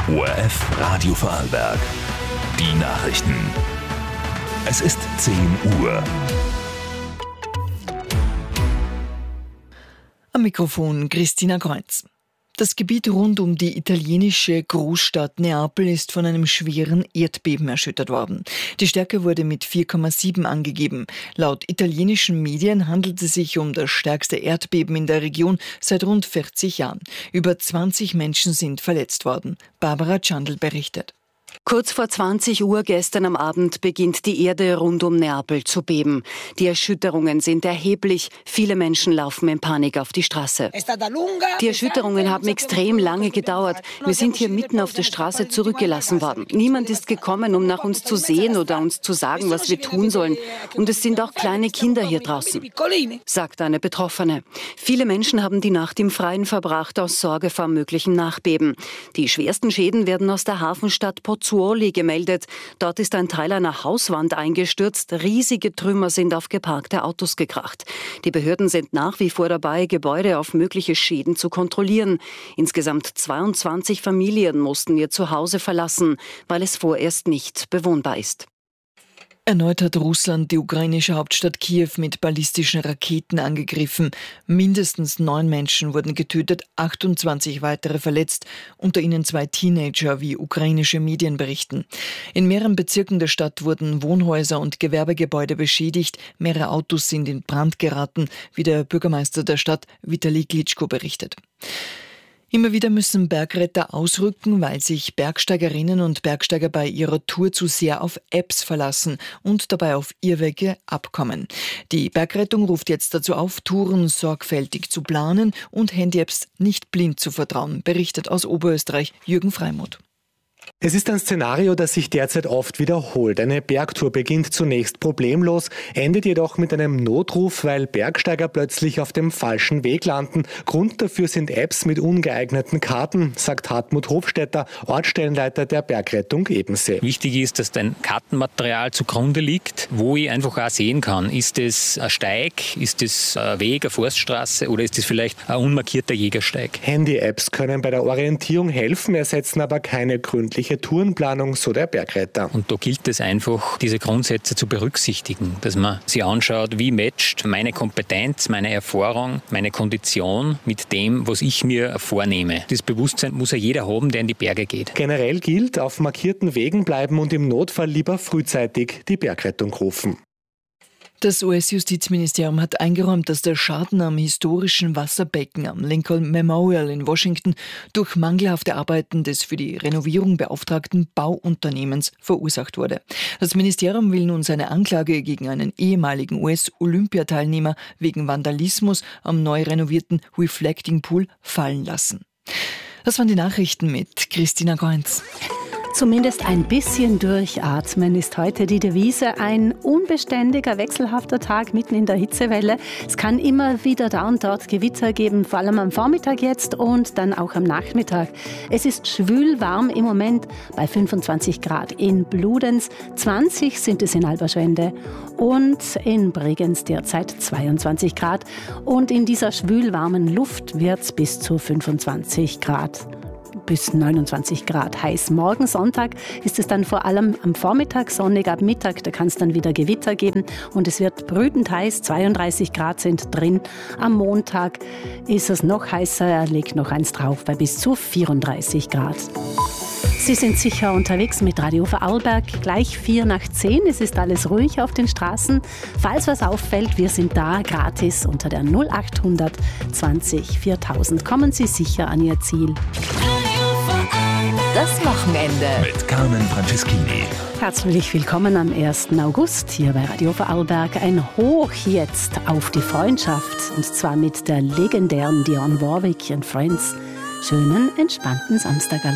ORF Radio Vorarlberg. Die Nachrichten. Es ist 10 Uhr. Am Mikrofon Christina Kreuz. Das Gebiet rund um die italienische Großstadt Neapel ist von einem schweren Erdbeben erschüttert worden. Die Stärke wurde mit 4,7 angegeben. Laut italienischen Medien handelt es sich um das stärkste Erdbeben in der Region seit rund 40 Jahren. Über 20 Menschen sind verletzt worden. Barbara Chandl berichtet. Kurz vor 20 Uhr gestern am Abend beginnt die Erde rund um Neapel zu beben. Die Erschütterungen sind erheblich. Viele Menschen laufen in Panik auf die Straße. Die Erschütterungen haben extrem lange gedauert. Wir sind hier mitten auf der Straße zurückgelassen worden. Niemand ist gekommen, um nach uns zu sehen oder uns zu sagen, was wir tun sollen. Und es sind auch kleine Kinder hier draußen, sagt eine Betroffene. Viele Menschen haben die Nacht im verbracht aus Sorge vor möglichen Nachbeben. Die schwersten Schäden werden aus der Hafenstadt Pozzuoli gemeldet. Dort ist ein Teil einer Hauswand eingestürzt. Riesige Trümmer sind auf geparkte Autos gekracht. Die Behörden sind nach wie vor dabei, Gebäude auf mögliche Schäden zu kontrollieren. Insgesamt 22 Familien mussten ihr Zuhause verlassen, weil es vorerst nicht bewohnbar ist. Erneut hat Russland die ukrainische Hauptstadt Kiew mit ballistischen Raketen angegriffen. Mindestens 9 Menschen wurden getötet, 28 weitere verletzt, unter ihnen 2 Teenager, wie ukrainische Medien berichten. In mehreren Bezirken der Stadt wurden Wohnhäuser und Gewerbegebäude beschädigt, mehrere Autos sind in Brand geraten, wie der Bürgermeister der Stadt Vitali Klitschko berichtet. Immer wieder müssen Bergretter ausrücken, weil sich Bergsteigerinnen und Bergsteiger bei ihrer Tour zu sehr auf Apps verlassen und dabei auf Irrwege abkommen. Die Bergrettung ruft jetzt dazu auf, Touren sorgfältig zu planen und Handy-Apps nicht blind zu vertrauen, berichtet aus Oberösterreich Jürgen Freimuth. Es ist ein Szenario, das sich derzeit oft wiederholt. Eine Bergtour beginnt zunächst problemlos, endet jedoch mit einem Notruf, weil Bergsteiger plötzlich auf dem falschen Weg landen. Grund dafür sind Apps mit ungeeigneten Karten, sagt Hartmut Hofstetter, Ortsstellenleiter der Bergrettung Ebensee. Wichtig ist, dass ein Kartenmaterial zugrunde liegt, wo ich einfach auch sehen kann, ist es ein Steig, ist es ein Weg, eine Forststraße oder ist es vielleicht ein unmarkierter Jägersteig. Handy-Apps können bei der Orientierung helfen, ersetzen aber keine gründliche Tourenplanung, so der Bergretter. Und da gilt es einfach, diese Grundsätze zu berücksichtigen, dass man sich anschaut, wie matcht meine Kompetenz, meine Erfahrung, meine Kondition mit dem, was ich mir vornehme. Das Bewusstsein muss ja jeder haben, der in die Berge geht. Generell gilt, auf markierten Wegen bleiben und im Notfall lieber frühzeitig die Bergrettung rufen. Das US-Justizministerium hat eingeräumt, dass der Schaden am historischen Wasserbecken am Lincoln Memorial in Washington durch mangelhafte Arbeiten des für die Renovierung beauftragten Bauunternehmens verursacht wurde. Das Ministerium will nun seine Anklage gegen einen ehemaligen US-Olympiateilnehmer wegen Vandalismus am neu renovierten Reflecting Pool fallen lassen. Das waren die Nachrichten mit Christina Kreuz. Zumindest ein bisschen durchatmen ist heute die Devise. Ein unbeständiger, wechselhafter Tag mitten in der Hitzewelle. Es kann immer wieder da und dort Gewitter geben, vor allem am Vormittag jetzt und dann auch am Nachmittag. Es ist schwül warm im Moment bei 25 Grad in Bludenz, 20 sind es in Alberschwende und in Bregenz derzeit 22 Grad. Und in dieser schwülwarmen Luft wird es bis zu 25 Grad. Bis 29 Grad heiß. Morgen Sonntag ist es dann vor allem am Vormittag sonnig, ab Mittag, da kann es dann wieder Gewitter geben und es wird brütend heiß, 32 Grad sind drin. Am Montag ist es noch heißer, er legt noch eins drauf bei bis zu 34 Grad. Sie sind sicher unterwegs mit Radio Vorarlberg, gleich 9:04. Es ist alles ruhig auf den Straßen. Falls was auffällt, wir sind da gratis unter der 0800 20 4000. Kommen Sie sicher an Ihr Ziel. Das Wochenende Mit Carmen Franceschini. Herzlich willkommen am 1. August hier bei Radio Vorarlberg. Ein Hoch jetzt auf die Freundschaft und zwar mit der legendären Dionne Warwick and Friends. Schönen, entspannten Samstag